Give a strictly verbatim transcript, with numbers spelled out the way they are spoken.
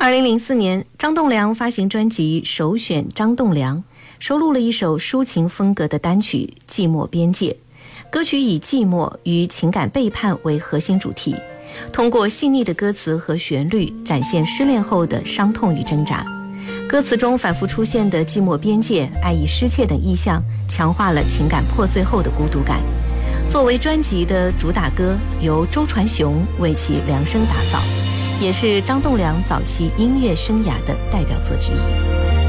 二零零四年，张栋梁发行专辑《首选张栋梁》，收录了一首抒情风格的单曲《寂寞边界》。歌曲以寂寞与情感背叛为核心主题，通过细腻的歌词和旋律，展现失恋后的伤痛与挣扎。歌词中反复出现的寂寞边界、爱意失窃等意象，强化了情感破碎后的孤独感。作为专辑的主打歌，由周传雄为其量身打造，也是张栋梁早期音乐生涯的代表作之一。